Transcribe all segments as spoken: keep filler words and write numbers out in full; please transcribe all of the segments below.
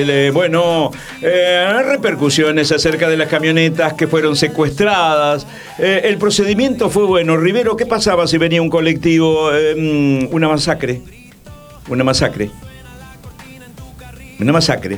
Eh, bueno, eh, repercusiones acerca de las camionetas que fueron secuestradas. Eh, el procedimiento fue bueno. Rivero, ¿qué pasaba si venía un colectivo? Eh, una masacre. Una masacre. Una masacre.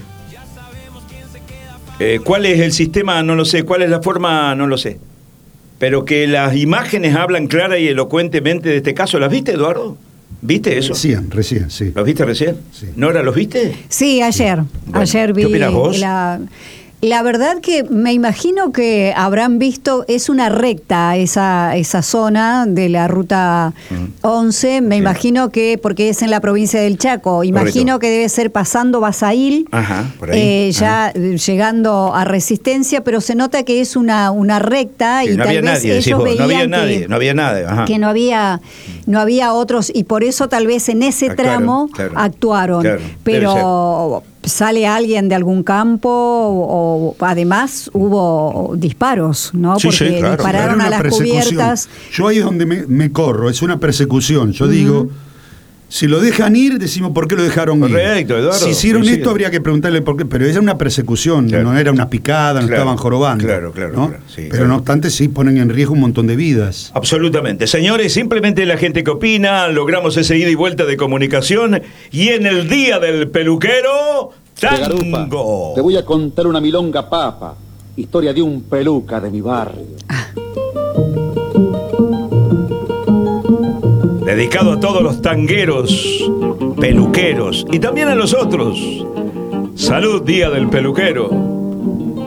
Eh, ¿Cuál es el sistema? No lo sé. ¿Cuál es la forma? No lo sé. Pero que las imágenes hablan clara y elocuentemente de este caso. ¿Las viste, Eduardo? ¿Viste eso? Recién, recién, sí. ¿Los viste recién? Sí. ¿Nora, los viste? Sí, ayer. Bueno, ayer vi. ¿qué opinás vos? La, la verdad que me imagino que habrán visto, es una recta esa, esa zona de la ruta uh-huh. once, me sí. imagino que, porque es en la provincia del Chaco, imagino Correcto. Que debe ser pasando Basail, Ajá, por ahí. Eh, ya Ajá. llegando a Resistencia, pero se nota que es una, una recta sí, y no tal había vez nadie, ellos decís vos, veían no había que, nadie, no había nadie. Ajá. que no había, no había otros, y por eso tal vez en ese ah, claro, tramo claro, actuaron, claro, pero sale alguien de algún campo o, o además hubo disparos, ¿no? Sí, porque sí, claro, dispararon claro. a las cubiertas. Yo ahí es donde me, me corro, es una persecución. Yo uh-huh. digo, si lo dejan ir, decimos por qué lo dejaron ir. Correcto, Eduardo. Si hicieron coincido. esto habría que preguntarle por qué, pero era una persecución, claro. no era una picada, no claro. estaban jorobando. Claro, claro, ¿no? claro sí, pero claro. no obstante sí ponen en riesgo un montón de vidas. Absolutamente. Señores, simplemente la gente que opina, logramos ese ida y vuelta de comunicación y en el día del peluquero, tango. Te voy a contar una milonga papa, historia de un peluca de mi barrio. Ah. Dedicado a todos los tangueros, peluqueros y también a los otros. Salud, día del peluquero.